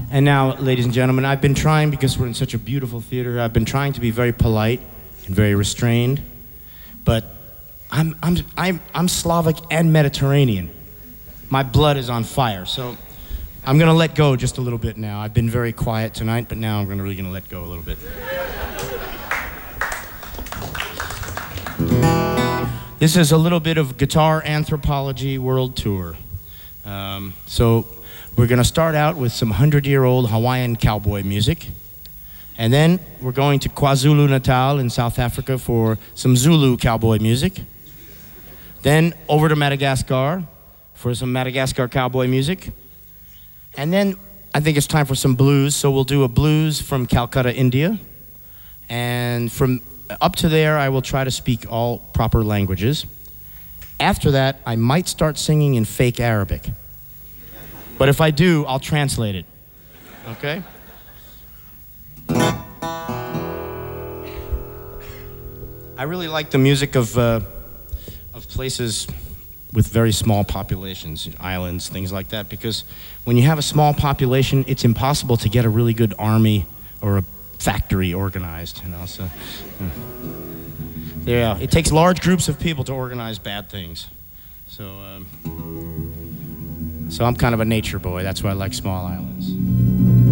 And now, ladies and gentlemen, I've been trying, because we're in such a beautiful theater, I've been trying to be very polite and very restrained, but I'm Slavic and Mediterranean. My blood is on fire, so I'm gonna let go just a little bit now. I've been very quiet tonight, but now I'm really gonna let go a little bit. This is a little bit of Guitar Anthropology World Tour. So we're going to start out with some 100-year-old Hawaiian cowboy music. And then we're going to KwaZulu-Natal in South Africa for some Zulu cowboy music. Then over to Madagascar for some Madagascar cowboy music. And then I think it's time for some blues, so we'll do a blues from Calcutta, India. And from up to there, I will try to speak all proper languages. After that, I might start singing in fake Arabic. But if I do, I'll translate it. Okay? I really like the music of places with very small populations, islands, things like that, because when you have a small population, it's impossible to get a really good army or a factory organized, you know, so yeah, it takes large groups of people to organize bad things. So I'm kind of a nature boy. That's why I like small islands.